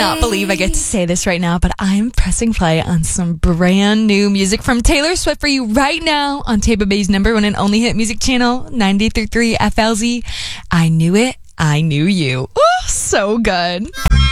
cannot believe I get to say this right now, but I'm pressing play on some brand new music from Taylor Swift for you right now on Tampa Bay's number one and only hit music channel, 93.3 FLZ. I Knew It, I Knew You. Oh, so good.